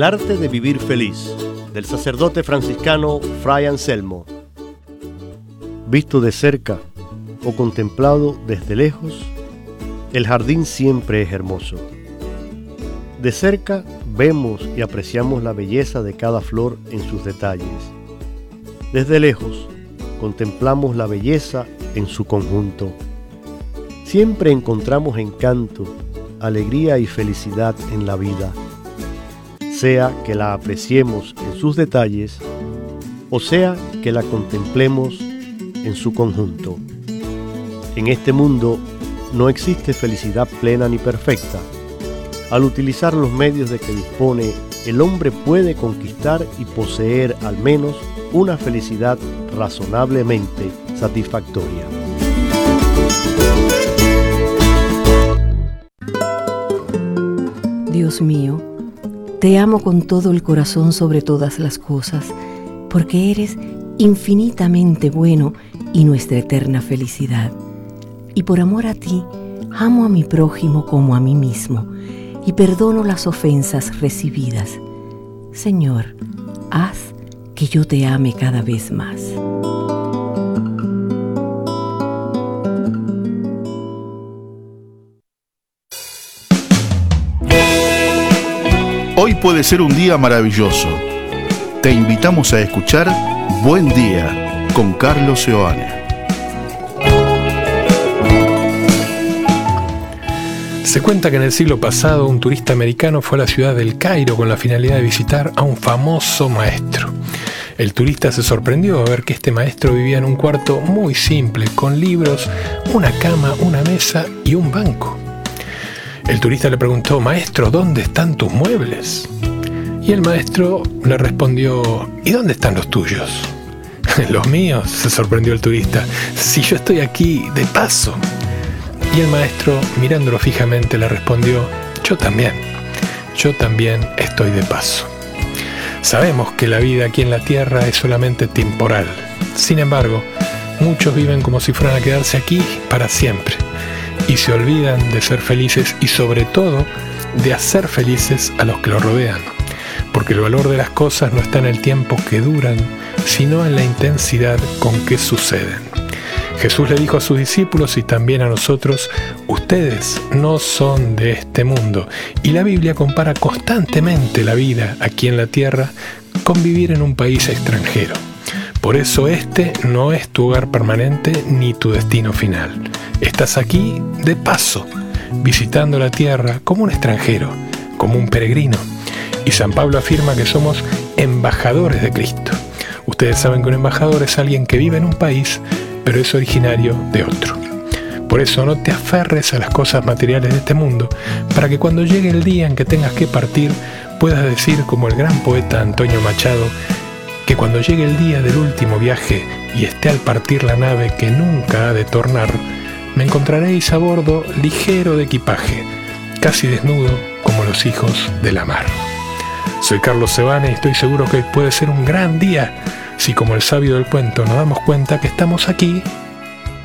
El arte de vivir feliz, del sacerdote franciscano Fray Anselmo. Visto de cerca o contemplado desde lejos, el jardín siempre es hermoso. De cerca vemos y apreciamos la belleza de cada flor en sus detalles. Desde lejos contemplamos la belleza en su conjunto. Siempre encontramos encanto, alegría y felicidad en la vida, sea que la apreciemos en sus detalles o sea que la contemplemos en su conjunto. En este mundo no existe felicidad plena ni perfecta. Al utilizar los medios de que dispone, el hombre puede conquistar y poseer al menos una felicidad razonablemente satisfactoria. Dios mío, te amo con todo el corazón sobre todas las cosas, porque eres infinitamente bueno y nuestra eterna felicidad. Y por amor a ti, amo a mi prójimo como a mí mismo, y perdono las ofensas recibidas. Señor, haz que yo te ame cada vez más. Hoy puede ser un día maravilloso. Te invitamos a escuchar Buen Día con Carlos Seoane. Se cuenta que en el siglo pasado un turista americano fue a la ciudad del Cairo con la finalidad de visitar a un famoso maestro. El turista se sorprendió a ver que este maestro vivía en un cuarto muy simple, con libros, una cama, una mesa y un banco. El turista le preguntó: «Maestro, ¿dónde están tus muebles?». Y el maestro le respondió: «¿Y dónde están los tuyos?». «¿Los míos?», se sorprendió el turista. «Si yo estoy aquí de paso». Y el maestro, mirándolo fijamente, le respondió: yo también estoy de paso». Sabemos que la vida aquí en la tierra es solamente temporal. Sin embargo, muchos viven como si fueran a quedarse aquí para siempre y se olvidan de ser felices y sobre todo de hacer felices a los que los rodean, porque el valor de las cosas no está en el tiempo que duran, sino en la intensidad con que suceden. Jesús le dijo a sus discípulos y también a nosotros: ustedes no son de este mundo. Y la Biblia compara constantemente la vida aquí en la tierra con vivir en un país extranjero. Por eso este no es tu hogar permanente ni tu destino final. Estás aquí de paso, visitando la tierra como un extranjero, como un peregrino. Y San Pablo afirma que somos embajadores de Cristo. Ustedes saben que un embajador es alguien que vive en un país, pero es originario de otro. Por eso no te aferres a las cosas materiales de este mundo, para que cuando llegue el día en que tengas que partir, puedas decir como el gran poeta Antonio Machado, que cuando llegue el día del último viaje y esté al partir la nave que nunca ha de tornar, me encontraréis a bordo ligero de equipaje, casi desnudo como los hijos de la mar. Soy Carlos Seoane y estoy seguro que hoy puede ser un gran día si, como el sabio del cuento, nos damos cuenta que estamos aquí